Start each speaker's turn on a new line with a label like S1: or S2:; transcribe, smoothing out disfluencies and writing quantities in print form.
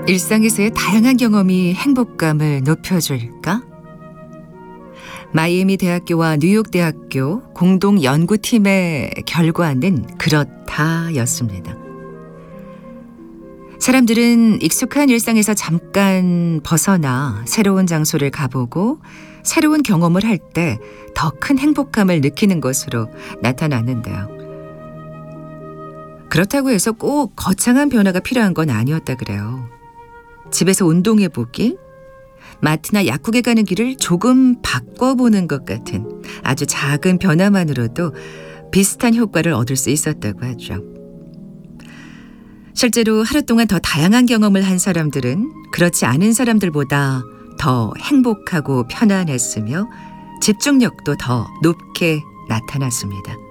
S1: 일상에서의 다양한 경험이 행복감을 높여줄까? 마이애미 대학교와 뉴욕 대학교 공동 연구팀의 결과는 그렇다였습니다. 사람들은 익숙한 일상에서 잠깐 벗어나 새로운 장소를 가보고 새로운 경험을 할 때 더 큰 행복감을 느끼는 것으로 나타났는데요. 그렇다고 해서 꼭 거창한 변화가 필요한 건 아니었다 그래요. 집에서 운동해보기, 마트나 약국에 가는 길을 조금 바꿔보는 것 같은 아주 작은 변화만으로도 비슷한 효과를 얻을 수 있었다고 하죠. 실제로 하루 동안 더 다양한 경험을 한 사람들은 그렇지 않은 사람들보다 더 행복하고 편안했으며 집중력도 더 높게 나타났습니다.